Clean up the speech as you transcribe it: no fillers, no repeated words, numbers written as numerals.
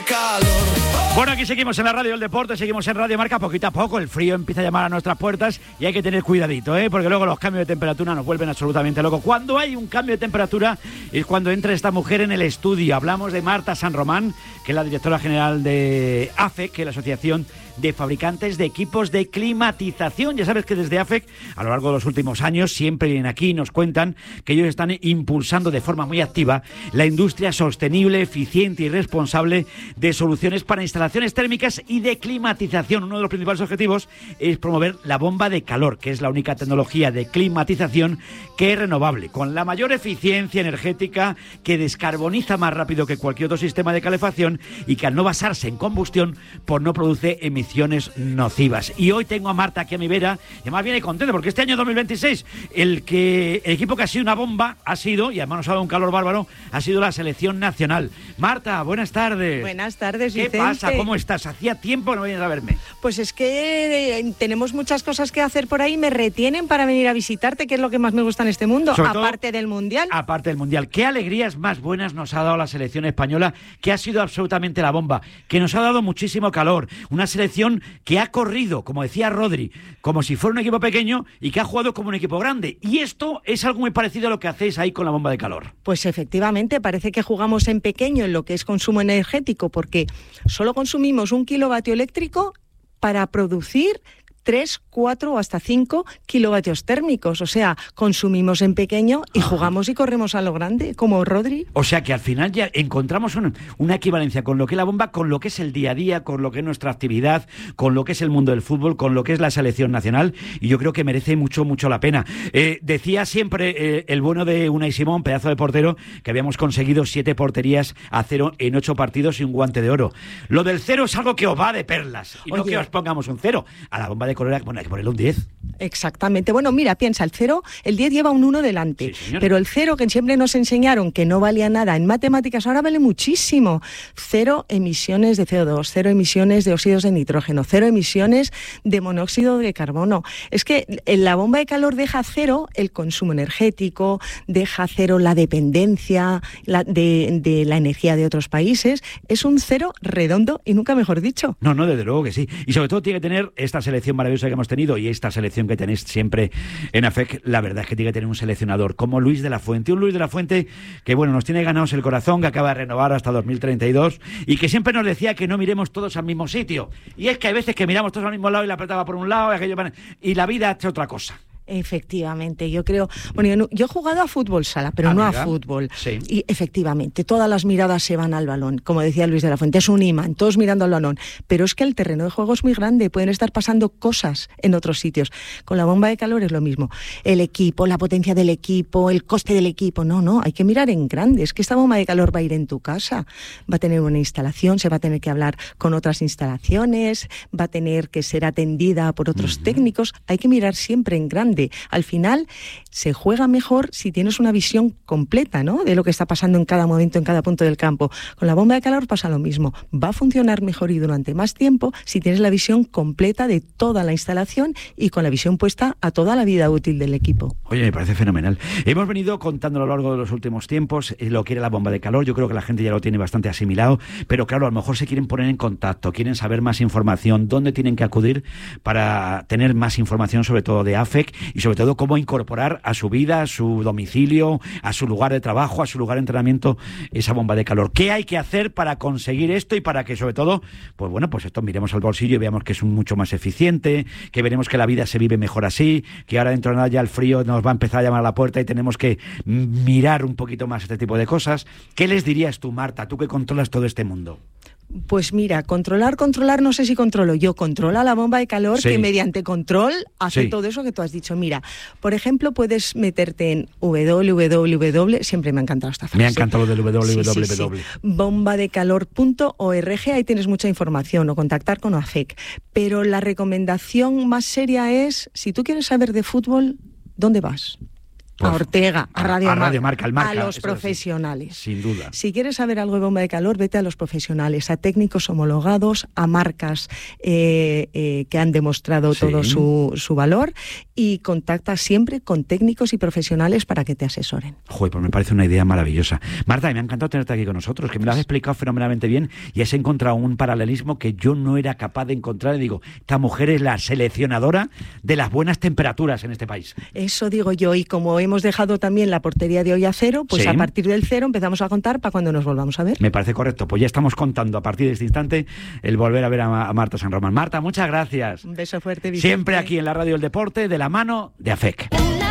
calor. Bueno, aquí seguimos en la Radio del Deporte, seguimos en Radio Marca, poquito a poco el frío empieza a llamar a nuestras puertas y hay que tener cuidadito, porque luego los cambios de temperatura nos vuelven absolutamente locos. Cuando hay un cambio de temperatura es cuando entra esta mujer en el estudio. Hablamos de Marta San Román, que es la directora general de AFEC, que es la Asociación de Fabricantes de Equipos de Climatización. Ya sabes que desde AFEC, a lo largo de los últimos años, siempre vienen aquí y nos cuentan que ellos están impulsando de forma muy activa la industria sostenible, eficiente y responsable de soluciones para instalaciones térmicas y de climatización. Uno de los principales objetivos es promover la bomba de calor, que es la única tecnología de climatización que es renovable, con la mayor eficiencia energética, que descarboniza más rápido que cualquier otro sistema de calefacción y que al no basarse en combustión, pues no produce emisiones nocivas. Y hoy tengo a Marta aquí a mi vera, y además viene contento porque este año 2026 el equipo que ha sido una bomba ha sido, y además nos ha dado un calor bárbaro, ha sido la selección nacional. Marta, buenas tardes. Buenas tardes, ¿Qué Vicente? pasa? ¿Cómo estás? Hacía tiempo que no venías a verme. Pues es que tenemos muchas cosas que hacer por ahí, me retienen para venir a visitarte, que es lo que más me gusta en este mundo, Sobre todo, aparte del Mundial. Aparte del Mundial. ¿Qué alegrías más buenas nos ha dado la selección española, que ha sido absolutamente la bomba, que nos ha dado muchísimo calor? Una selección que ha corrido, como decía Rodri, como si fuera un equipo pequeño y que ha jugado como un equipo grande. Y esto es algo muy parecido a lo que hacéis ahí con la bomba de calor. Pues efectivamente, parece que jugamos en pequeño en lo que es consumo energético, porque solo consumimos 1 kilovatio eléctrico para producir 3, 4 o hasta 5 kilovatios térmicos. O sea, consumimos en pequeño y jugamos y corremos a lo grande, como Rodri. O sea que al final ya encontramos una equivalencia con lo que es la bomba, con lo que es el día a día, con lo que es nuestra actividad, con lo que es el mundo del fútbol, con lo que es la selección nacional, y yo creo que merece mucho, mucho la pena. Decía siempre el bueno de Unai Simón, pedazo de portero, que habíamos conseguido 7 porterías a 0 en 8 partidos y un guante de oro. Lo del 0 es algo que os va de perlas, y no que os pongamos un 0. A la bomba de color, bueno, hay que ponerle un 10. Exactamente. Bueno, mira, piensa, el 10 lleva un 1 delante, sí, pero el 0 que siempre nos enseñaron que no valía nada en matemáticas, ahora vale muchísimo. 0 emisiones de CO2, 0 emisiones de óxidos de nitrógeno, 0 emisiones de monóxido de carbono. Es que la bomba de calor deja 0 el consumo energético, deja 0 la dependencia de la energía de otros países. Es un 0 redondo y nunca mejor dicho. No, desde luego que sí. Y sobre todo tiene que tener esta selección maravillosa que hemos tenido y esta selección que tenéis siempre en AFEC. La verdad es que tiene que tener un seleccionador como Luis de la Fuente. Un Luis de la Fuente que, bueno, nos tiene ganados el corazón, que acaba de renovar hasta 2032 y que siempre nos decía que no miremos todos al mismo sitio. Y es que hay veces que miramos todos al mismo lado y la pelota va por un lado y la vida hace otra cosa. Efectivamente, yo creo... Bueno, yo he jugado a fútbol sala, pero no a fútbol. Sí. Y efectivamente, todas las miradas se van al balón. Como decía Luis de la Fuente, es un imán, todos mirando al balón. Pero es que el terreno de juego es muy grande, pueden estar pasando cosas en otros sitios. Con la bomba de calor es lo mismo. El equipo, la potencia del equipo, el coste del equipo. No, hay que mirar en grande. Es que esta bomba de calor va a ir en tu casa. Va a tener una instalación, se va a tener que hablar con otras instalaciones, va a tener que ser atendida por otros técnicos. Hay que mirar siempre en grande. Al final se juega mejor si tienes una visión completa, ¿no?, de lo que está pasando en cada momento, en cada punto del campo. Con la bomba de calor pasa lo mismo. Va a funcionar mejor y durante más tiempo si tienes la visión completa de toda la instalación y con la visión puesta a toda la vida útil del equipo. Oye, me parece fenomenal. Hemos venido contando a lo largo de los últimos tiempos lo que era la bomba de calor. Yo creo que la gente ya lo tiene bastante asimilado, pero claro, a lo mejor se quieren poner en contacto, quieren saber más información, dónde tienen que acudir para tener más información, sobre todo de AFEC, y sobre todo cómo incorporar a su vida, a su domicilio, a su lugar de trabajo, a su lugar de entrenamiento, esa bomba de calor. ¿Qué hay que hacer para conseguir esto y para que, sobre todo, pues bueno, pues esto miremos al bolsillo y veamos que es mucho más eficiente, que veremos que la vida se vive mejor así, que ahora dentro de nada ya el frío nos va a empezar a llamar a la puerta y tenemos que mirar un poquito más este tipo de cosas? ¿Qué les dirías tú, Marta, tú que controlas todo este mundo? Pues mira, controlar, no sé si controlo yo. Controla la bomba de calor, sí, que mediante control hace todo eso que tú has dicho. Mira, por ejemplo, puedes meterte en www, siempre me ha encantado esta frase. Me ha encantado lo del www. Sí. Bombadecalor.org, ahí tienes mucha información, o contactar con AFEC. Pero la recomendación más seria es, si tú quieres saber de fútbol, ¿dónde vas? A Ortega, a Radio Marca, al Marca, a los profesionales. Sin duda. Si quieres saber algo de bomba de calor, vete a los profesionales, a técnicos homologados, a marcas que han demostrado todo su valor, y contacta siempre con técnicos y profesionales para que te asesoren. Joder, pues me parece una idea maravillosa. Marta, me ha encantado tenerte aquí con nosotros, que me lo has explicado fenomenalmente bien y has encontrado un paralelismo que yo no era capaz de encontrar. Y digo, esta mujer es la seleccionadora de las buenas temperaturas en este país. Eso digo yo, y como hemos dejado también la portería de hoy a cero, pues a partir del 0 empezamos a contar para cuando nos volvamos a ver. Me parece correcto, pues ya estamos contando a partir de este instante el volver a ver a Marta San Román. Marta, muchas gracias. Un beso fuerte, Vicente. Siempre aquí en la Radio del Deporte, de la mano de AFEC.